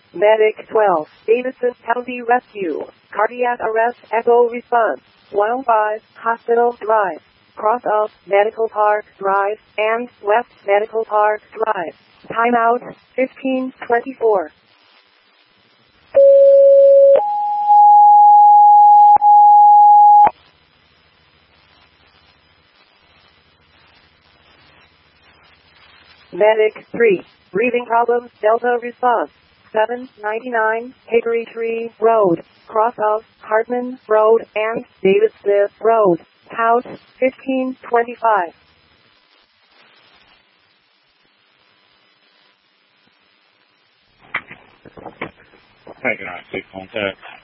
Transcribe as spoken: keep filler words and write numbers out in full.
Medic twelve, Davidson County Rescue, cardiac arrest, echo response, one oh five, Hospital Drive, cross of Medical Park Drive, and West Medical Park Drive. Timeout, fifteen twenty-four. Medic three, breathing problems, Delta response, seven ninety-nine, Hickory Tree Road, cross of Hartman Road and David Smith Road. Count, fifteen twenty-five. Taking on six contact.